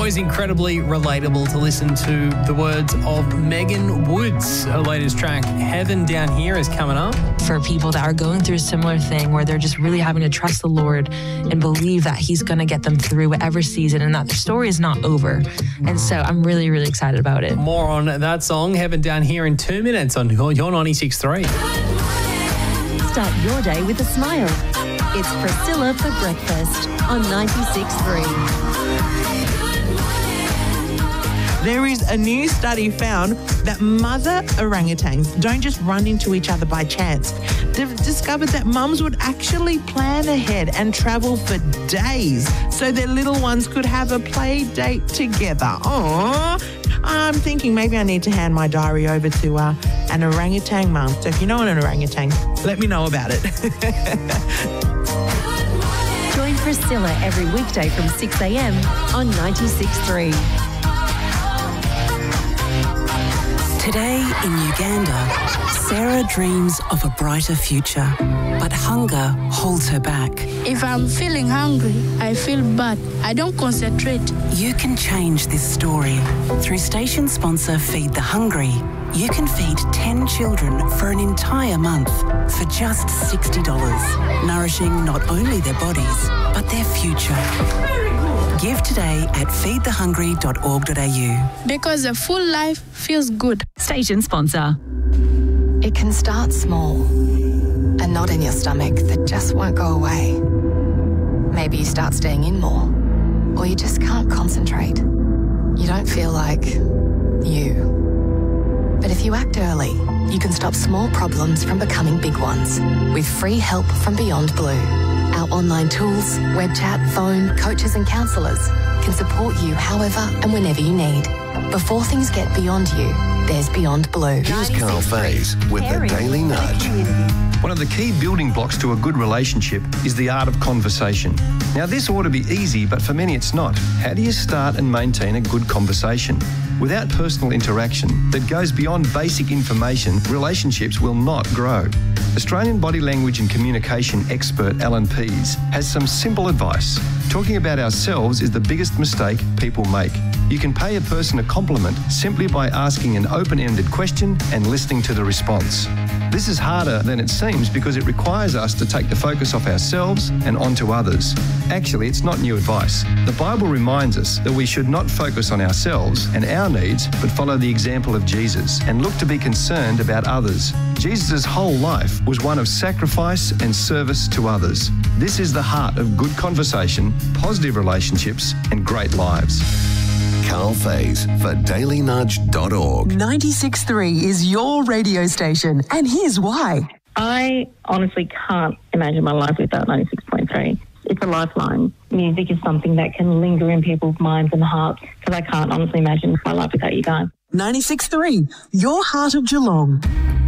Always incredibly relatable to listen to the words of Megan Woods. Her latest track, Heaven Down Here, is coming up. For people that are going through a similar thing where they're just really having to trust the Lord and believe that He's going to get them through whatever season and that their story is not over. And so I'm really, really excited about it. More on that song, Heaven Down Here, in 2 minutes on your 96.3. Start your day with a smile. It's Priscilla for breakfast on 96.3. There is a new study found that mother orangutans don't just run into each other by chance. They've discovered that mums would actually plan ahead and travel for days so their little ones could have a play date together. Aww. I'm thinking maybe I need to hand my diary over to an orangutan mum. So if you know an orangutan, let me know about it. Join Priscilla every weekday from 6 a.m. on 96.3. Today in Uganda, Sarah dreams of a brighter future, but hunger holds her back. If I'm feeling hungry, I feel bad. I don't concentrate. You can change this story. Through station sponsor Feed the Hungry, you can feed 10 children for an entire month for just $60, nourishing not only their bodies, but their future. Give today at feedthehungry.org.au. Because a full life feels good. Station sponsor. It can start small. A knot in your stomach that just won't go away. Maybe you start staying in more, or you just can't concentrate. You don't feel like you. But if you act early, you can stop small problems from becoming big ones with free help from Beyond Blue. Our online tools, web chat, phone, coaches and counsellors can support you however and whenever you need. Before things get beyond you, there's Beyond Blue. Here's Carl Faze with the Daily Nudge. One of the key building blocks to a good relationship is the art of conversation. Now, this ought to be easy, but for many it's not. How do you start and maintain a good conversation? Without personal interaction that goes beyond basic information, relationships will not grow. Australian body language and communication expert Alan Pease has some simple advice. Talking about ourselves is the biggest mistake people make. You can pay a person a compliment simply by asking an open-ended question and listening to the response. This is harder than it seems because it requires us to take the focus off ourselves and onto others. Actually, it's not new advice. The Bible reminds us that we should not focus on ourselves and our needs, but follow the example of Jesus and look to be concerned about others. Jesus' whole life was one of sacrifice and service to others. This is the heart of good conversation, positive relationships, and great lives. Carl Faze for dailynudge.org. 96.3 is your radio station, and here's why. I honestly can't imagine my life without 96.3. It's a lifeline. Music is something that can linger in people's minds and hearts, because I can't honestly imagine my life without you guys. 96.3, your heart of Geelong.